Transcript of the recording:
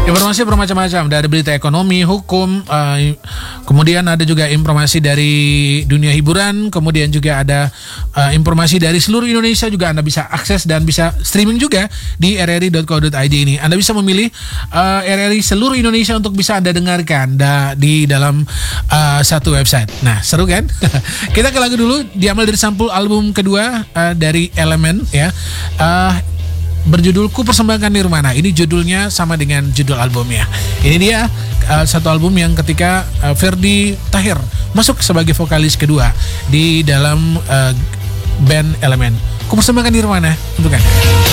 Informasi bermacam-macam, dari berita ekonomi, hukum, kemudian ada juga informasi dari dunia hiburan, kemudian juga ada informasi dari seluruh Indonesia juga Anda bisa akses dan bisa streaming juga di rri.co.id ini. Anda bisa memilih RRI seluruh Indonesia untuk bisa Anda dengarkan di dalam satu website. Nah, seru kan? Kita ke lagu dulu, diambil dari sampul album kedua dari Elemen ya. Berjudul Ku Persembahkan Nirwana. Ini judulnya sama dengan judul albumnya. Ini dia satu album yang ketika Ferdy Tahir masuk sebagai vokalis kedua di dalam band Elemen. Ku Persembahkan Nirwana untuk Anda.